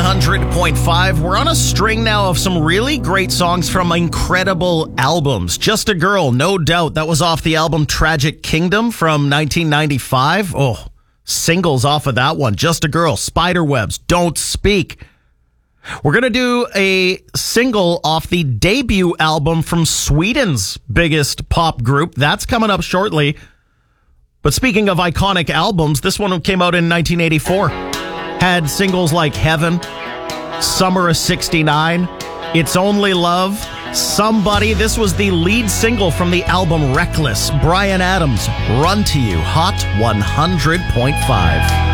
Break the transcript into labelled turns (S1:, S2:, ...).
S1: 100.5. We're on a string now of some really great songs from incredible albums. Just a Girl, no doubt. That was off the album Tragic Kingdom from 1995. Oh, singles off of that one. Just a Girl, Spiderwebs, Don't Speak. We're going to do a single off the debut album from Sweden's biggest pop group. That's coming up shortly. But speaking of iconic albums, this one came out in 1984. Had singles like Heaven, Summer of 69, It's Only Love, Somebody. This was the lead single from the album Reckless. Bryan Adams, Run to You, Hot 100.5.